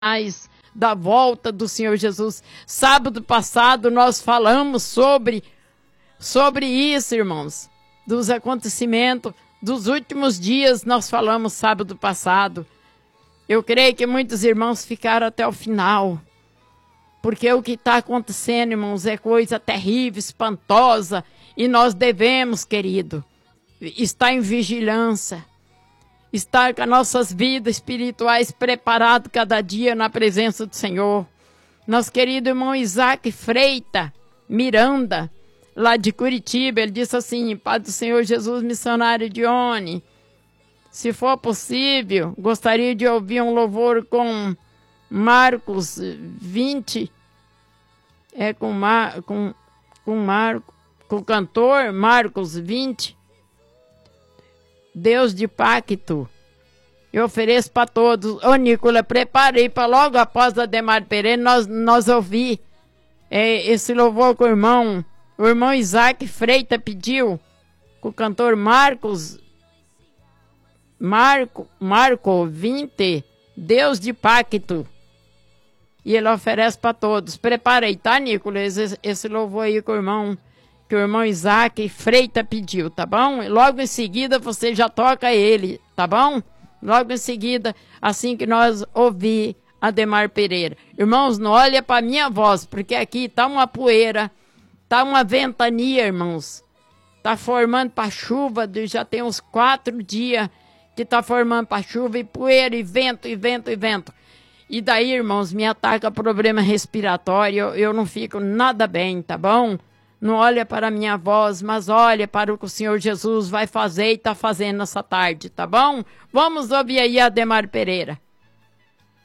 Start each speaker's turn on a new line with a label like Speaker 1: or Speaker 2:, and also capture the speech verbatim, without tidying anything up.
Speaker 1: sinais da volta do Senhor Jesus. Sábado passado nós falamos sobre, sobre isso, irmãos, dos acontecimentos dos últimos dias. Nós falamos sábado passado. Eu creio que muitos irmãos ficaram até o final, porque o que está acontecendo, irmãos, é coisa terrível, espantosa, e nós devemos, querido, estar em vigilância, estar com as nossas vidas espirituais preparadas cada dia na presença do Senhor. Nosso querido irmão Isaac Freita Miranda, lá de Curitiba, ele disse assim: Pai do Senhor Jesus, missionário Dione, se for possível, gostaria de ouvir um louvor com Marcos vinte, é com, Mar, com, com, Marco, com o cantor Marcos vinte, Deus de pacto. Eu ofereço para todos. Ô, Nicola, preparei para logo após a Ademar Pereira nós, nós ouvir é, esse louvor com o irmão. O irmão Isaac Freita pediu, com o cantor Marcos, Marco, Marco vinte, Deus de pacto. E ele oferece para todos. Preparei, tá, Nicolas? Esse, esse louvor aí com o irmão, que o irmão Isaac Freita pediu, tá bom? Logo em seguida você já toca ele, tá bom? Logo em seguida, assim que nós ouvir Ademar Pereira. Irmãos, não olha para minha voz, porque aqui tá uma poeira, tá uma ventania, irmãos. Tá formando para chuva, já tem uns quatro dias que tá formando para chuva, e poeira, e vento, e vento, e vento. E daí, irmãos, me ataca problema respiratório, eu, eu não fico nada bem, tá bom? Não olha para a minha voz, mas olha para o que o Senhor Jesus vai fazer e está fazendo nessa tarde, tá bom? Vamos ouvir aí Ademar Pereira.